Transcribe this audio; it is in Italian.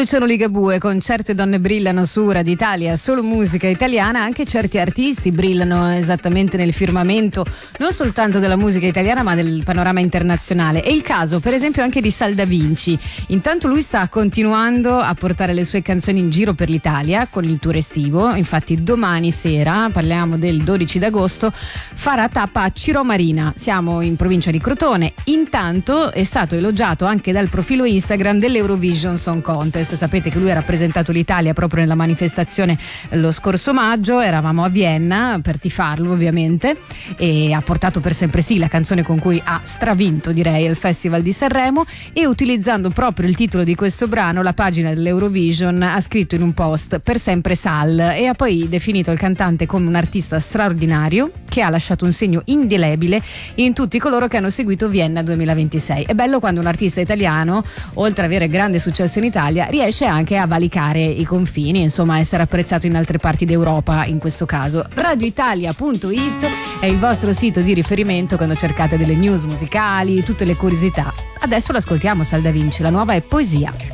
Luciano Ligabue con Certe donne brillano su Radio Italia, solo musica italiana. Anche certi artisti brillano esattamente nel firmamento non soltanto della musica italiana ma del panorama internazionale. È il caso per esempio anche di Sal Da Vinci. Intanto lui sta continuando a portare le sue canzoni in giro per l'Italia con il tour estivo. Infatti domani sera, parliamo del 12 d'agosto, farà tappa a Cirò Marina, siamo in provincia di Crotone. Intanto è stato elogiato anche dal profilo Instagram dell'Eurovision Song Contest. Sapete che lui ha rappresentato l'Italia proprio nella manifestazione lo scorso maggio, eravamo a Vienna per tifarlo ovviamente, e ha portato Per sempre sì, la canzone con cui ha stravinto direi il Festival di Sanremo. E utilizzando proprio il titolo di questo brano, la pagina dell'Eurovision ha scritto in un post Per sempre Sal, e ha poi definito il cantante come un artista straordinario che ha lasciato un segno indelebile in tutti coloro che hanno seguito Vienna 2026. È bello quando un artista italiano, oltre ad avere grande successo in Italia, riesce anche a valicare i confini, insomma essere apprezzato in altre parti d'Europa in questo caso. radioitalia.it è il vostro sito di riferimento quando cercate delle news musicali, tutte le curiosità. Adesso l'ascoltiamo Sal Da Vinci, la nuova è Poesia.